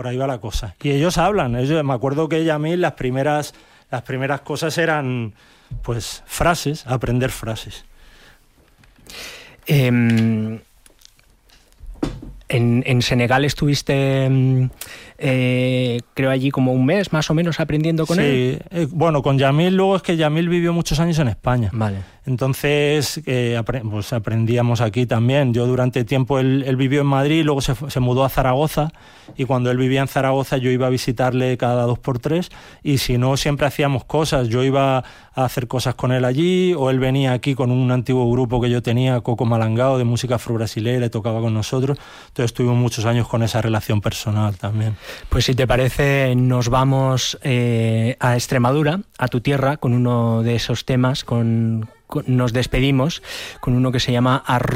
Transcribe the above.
por ahí va la cosa. Y ellos hablan, me acuerdo que Yamil las primeras cosas eran pues frases, aprender frases. En Senegal estuviste, creo allí como un mes más o menos aprendiendo con él. Sí, bueno, con Yamil luego es que Yamil vivió muchos años en España. Vale. Entonces pues aprendíamos aquí también. Yo durante tiempo él vivió en Madrid y luego se mudó a Zaragoza, y cuando él vivía en Zaragoza yo iba a visitarle cada 2x3, y si no siempre hacíamos cosas. Yo iba a hacer cosas con él allí, o él venía aquí con un antiguo grupo que yo tenía, Coco Malangao, de música afro-brasileña, y tocaba con nosotros. Entonces tuvimos muchos años con esa relación personal también. Pues si te parece, nos vamos a Extremadura, a tu tierra, con uno de esos temas. Nos despedimos con uno que se llama Arroz